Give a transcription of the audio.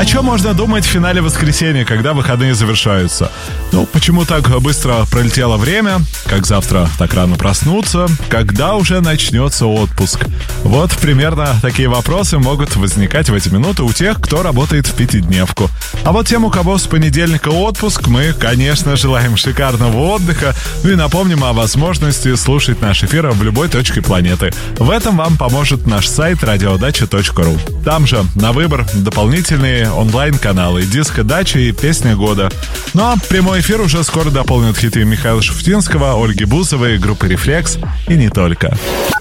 чем можно думать в финале воскресенья, когда выходные завершаются? Почему так быстро пролетело время? Как завтра так рано проснуться? Когда уже начнется отпуск? Вот примерно такие вопросы могут возникать в эти минуты у тех, кто работает в пятидневку. А вот тем, у кого с понедельника отпуск, мы, конечно, желаем шикарного отдыха. И напомним о возможности слушать наш эфир в любой точке планеты. В этом вам поможет наш сайт radiodacha.ru. Там же на выбор дополнительные онлайн-каналы «Диско Дача» и «Песня года». А прямой эфир уже скоро дополнят хиты Михаила Шуфутинского, Ольги Бузовой, группы «Рефлекс» и не только.